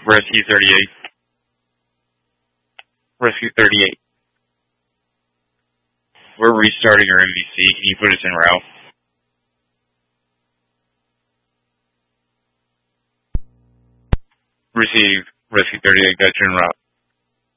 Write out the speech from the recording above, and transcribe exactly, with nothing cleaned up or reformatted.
Rescue thirty-eight. Rescue thirty-eight. We're restarting our M V C. Can you put us en route? Receive. Rescue thirty-eight, got you en route.